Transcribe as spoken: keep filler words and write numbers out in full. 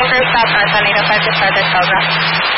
Cruise South North on eight oh five to Charlotte, Cobra.